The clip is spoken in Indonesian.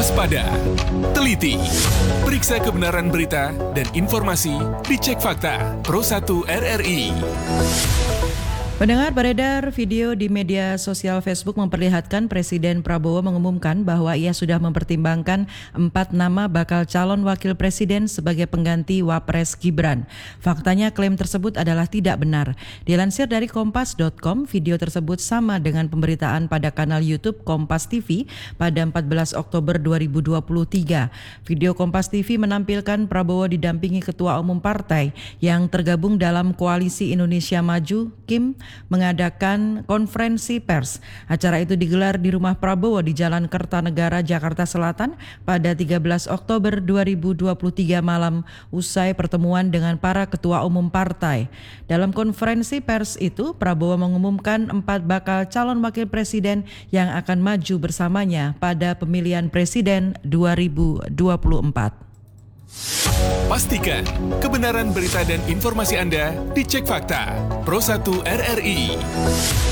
waspada, teliti, periksa kebenaran berita dan informasi dicek fakta Pro1 RRI. Pendengar, beredar video di media sosial Facebook memperlihatkan Presiden Prabowo mengumumkan bahwa ia sudah mempertimbangkan 4 nama bakal calon wakil presiden sebagai pengganti Wapres Gibran. Faktanya klaim tersebut adalah tidak benar. Dilansir dari Kompas.com, video tersebut sama dengan pemberitaan pada kanal YouTube Kompas TV pada 14 Oktober 2023. Video Kompas TV menampilkan Prabowo didampingi Ketua Umum Partai yang tergabung dalam Koalisi Indonesia Maju, Kim, mengadakan konferensi pers. Acara itu digelar di rumah Prabowo di Jalan Kertanegara, Jakarta Selatan pada 13 Oktober 2023 malam usai pertemuan dengan para ketua umum partai. Dalam konferensi pers itu, Prabowo mengumumkan 4 bakal calon wakil presiden yang akan maju bersamanya pada pemilihan presiden 2024. Pastikan kebenaran berita dan informasi Anda dicek fakta Pro1 RRI.